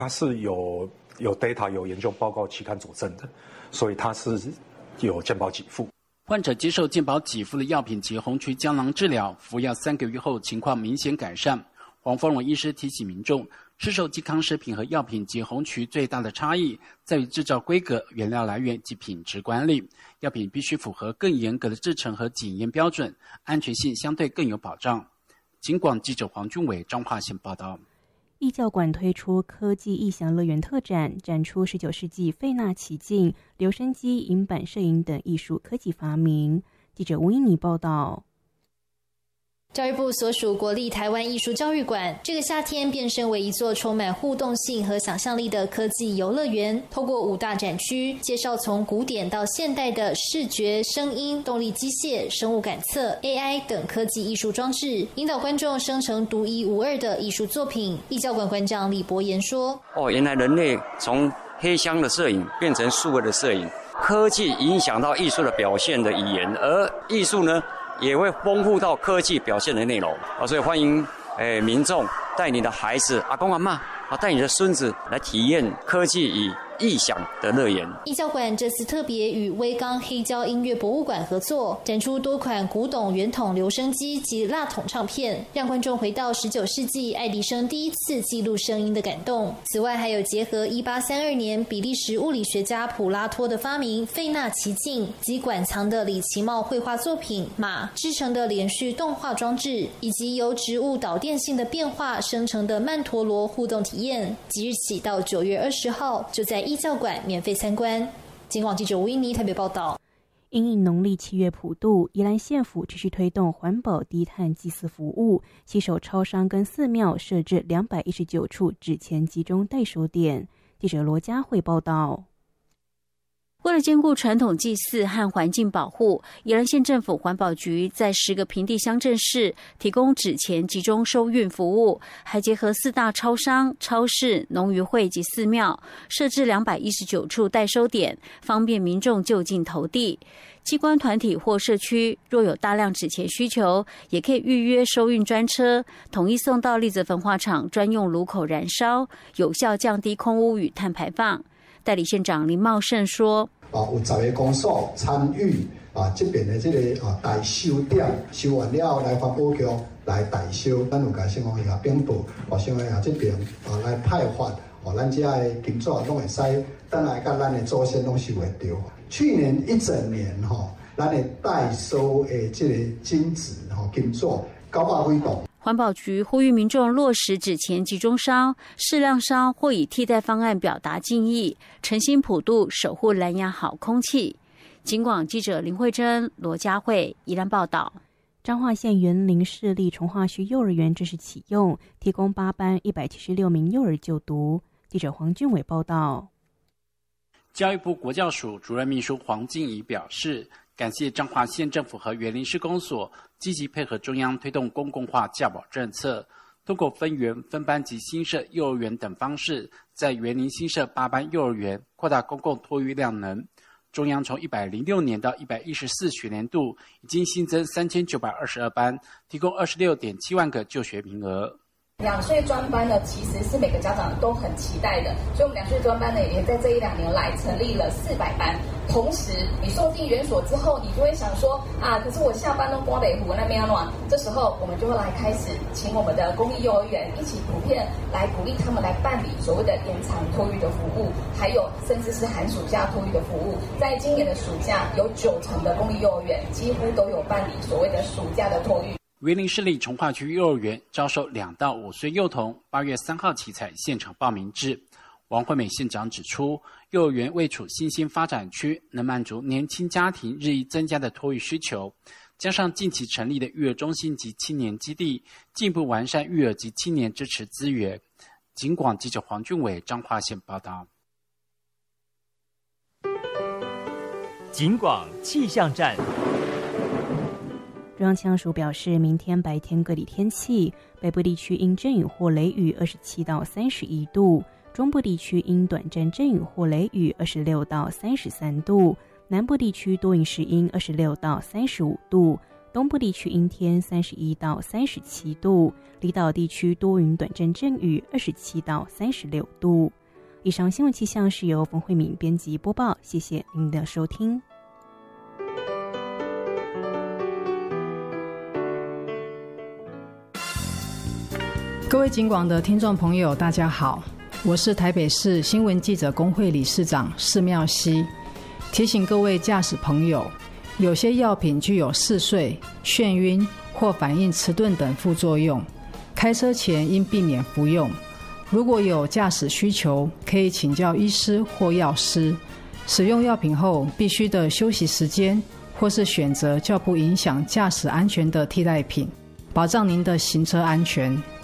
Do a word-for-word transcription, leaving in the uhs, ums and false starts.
它是有有 data 有研究报告期刊佐证的，所以它是有健保给付。 患者接受健保给付的药品及红曲胶囊治疗，服药三个月后情况明显改善。黄凤荣医师提醒民众，市售健康食品和药品及红曲最大的差异在于制造规格、原料来源及品质管理。药品必须符合更严格的制程和检验标准，安全性相对更有保障。警广记者黄俊伟彰化县报道。 艺教馆推出科技异想乐园特展，展出十九世纪费纳奇境、留声机、银版摄影等艺术科技发明。记者吴依妮报道。 教育部所属国立台湾艺术教育馆，这个夏天变身为一座充满互动性和想象力的科技游乐园。透过五大展区，介绍从古典到现代的视觉、声音、动力机械、生物感测、A I 等科技艺术装置，引导观众生成独一无二的艺术作品。艺教馆馆长李博言说：“ 哦，原来人类从黑箱的摄影变成数位的摄影，科技影响到艺术的表现的语言，而艺术呢？”也会丰富到科技表现的内容啊，所以欢迎诶民众带你的孩子、阿公阿嬷啊，带你的孙子来体验科技与异想的乐园。 艺教馆这次特别与威刚黑胶音乐博物馆合作，展出多款古董圆筒留声机及蜡筒唱片，让观众回到十九世纪爱迪生第一次记录声音的感动。此外，还有结合一八三二年比利时物理学家普拉托的发明费纳奇境及馆藏的李奇茂绘画作品马制成的连续动画装置，以及由植物导电性的变化生成的曼陀罗互动体验。即日起到九月二十号，就在艺教馆免费参观。警广记者吴依妮台北报道。 因应农历七月普渡，宜兰县府持续推动环保低碳祭祀服务，携手超商跟寺庙设置两百一十九处纸钱集中代收点。记者罗佳慧报道。 为了兼顾传统祭祀和环境保护，宜兰县政府环保局在十个平地乡镇市提供纸钱集中收运服务，还结合四大超商、超市、农渔会及寺庙，设置两百一十九处代收点，方便民众就近投递。机关团体或社区若有大量纸钱需求，也可以预约收运专车，统一送到栗子焚化厂专用炉口燃烧，有效降低空污与碳排放。代理县长林茂盛说：“ 啊，有十个公所参与啊，这边的这个啊代收点收完了来环保局来代收，咱有甲新丰下禀报，哦，新丰下这边啊来派发，哦，咱这的金纸拢会使，等来甲咱的祖先拢收会到。去年一整年吼、哦，咱的代收的这个金纸吼金纸九百几吨。” 环保局呼吁民众落实纸钱集中烧，适量烧或以替代方案表达敬意，诚心普渡，守护蓝牙好空气。警广记者林慧珍、罗佳慧宜兰报道。 彰化县员林市立崇化区幼儿园正式启用，提供八班一百七十六名幼儿就读。记者黄俊伟报道。 教育部国教署主任秘书黄静怡表示，感谢彰化县政府和员林市公所积极配合中央推动公共化教保政策，通过分园、分班及新设幼儿园等方式，在员林新设八班幼儿园，扩大公共托育量能。中央从一百零六年到一百一十四学年度，已经新增三千九百二十二班，提供二十六点七万个就学名额。 两岁专班呢，其实是每个家长都很期待的，所以我们两岁专班呢，也在这一两年来成立了四百班。同时，你送进园所之后，你就会想说啊，可是我下班都刮得湖那边暖。这时候，我们就会来开始请我们的公立幼儿园一起普遍来鼓励他们来办理所谓的延长托育的服务，还有甚至是寒暑假托育的服务。在今年的暑假，有九成的公立幼儿园几乎都有办理所谓的暑假的托育。 员林市立崇化区幼儿园招收两到五岁幼童，八月三号起采现场报名制。王惠美县长指出，幼儿园位处新兴发展区，能满足年轻家庭日益增加的托育需求，加上近期成立的育儿中心及青年基地，进一步完善育儿及青年支持资源。警广记者黄俊伟彰化县报道。 警广气象站。 中央气象署表示，明天白天各地天气，北部地区因阵雨或雷雨二十七到三十一度，中部地区因短暂阵雨或雷雨二十六到三十三度，南部地区多云时阴二十六到三十五度， 东部地区阴天三十一到三十七度，离岛地区多云短阵阵雨二十七到三十六度。以上新闻气象是由冯慧敏编辑播报，谢谢您的收听。 各位警广的听众朋友大家好，我是台北市新闻记者工会理事长施妙熙。提醒各位驾驶朋友，有些药品具有嗜睡、眩晕或反应迟钝等副作用，开车前应避免服用。如果有驾驶需求，可以请教医师或药师。使用药品后必须的休息时间，或是选择较不影响驾驶安全的替代品，保障您的行车安全。